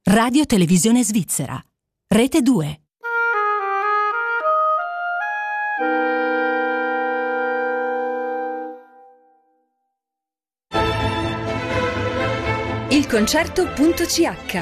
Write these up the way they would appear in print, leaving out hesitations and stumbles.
Radio Televisione Svizzera. Rete 2. Il concerto.ch.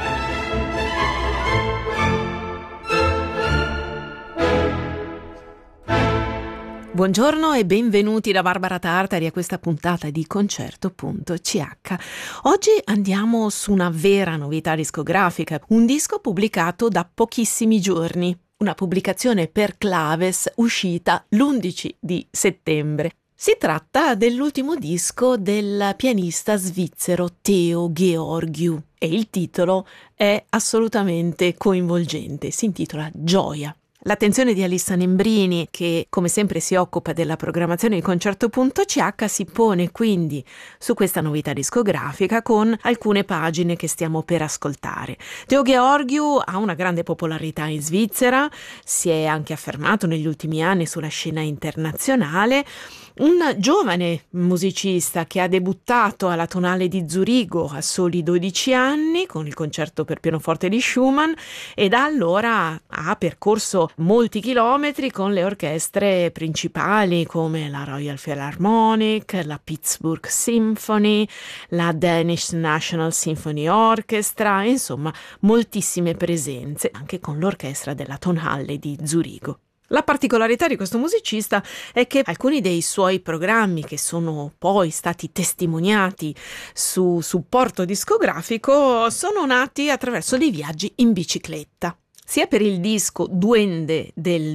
Buongiorno e benvenuti da Barbara Tartari a questa puntata di Concerto.ch. Oggi andiamo su una vera novità discografica, un disco pubblicato da pochissimi giorni, una pubblicazione per Claves uscita l'11 di settembre. Si tratta dell'ultimo disco del pianista svizzero Theo Georgiou e il titolo è assolutamente coinvolgente, si intitola Gioia. L'attenzione di Alissa Nembrini, che come sempre si occupa della programmazione di Concerto.ch, si pone quindi su questa novità discografica con alcune pagine che stiamo per ascoltare. Theo Georgiou ha una grande popolarità in Svizzera, si è anche affermato negli ultimi anni sulla scena internazionale, un giovane musicista che ha debuttato alla Tonale di Zurigo a soli 12 anni con il concerto per pianoforte di Schumann e da allora ha percorso molti chilometri con le orchestre principali come la Royal Philharmonic, la Pittsburgh Symphony, la Danish National Symphony Orchestra, insomma moltissime presenze anche con l'orchestra della Tonhalle di Zurigo. La particolarità di questo musicista è che alcuni dei suoi programmi, che sono poi stati testimoniati su supporto discografico, sono nati attraverso dei viaggi in bicicletta, sia per il disco Duende del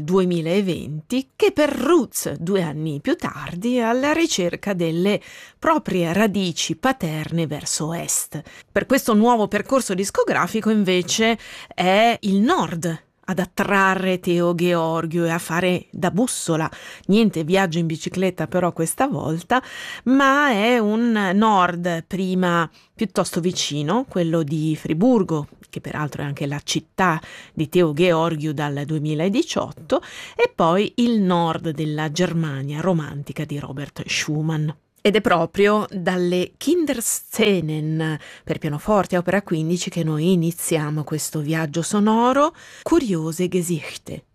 2020 che per Roots 2 anni più tardi, alla ricerca delle proprie radici paterne verso est. Per questo nuovo percorso discografico invece è il nord ad attrarre Theo Georgiou e a fare da bussola. Niente viaggio in bicicletta però questa volta, ma è un nord prima piuttosto vicino, quello di Friburgo, che peraltro è anche la città di Theo Georgiou dal 2018, e poi il nord della Germania romantica di Robert Schumann. Ed è proprio dalle Kinderszenen per pianoforte a opera 15 che noi iniziamo questo viaggio sonoro, Kuriose Gesichte.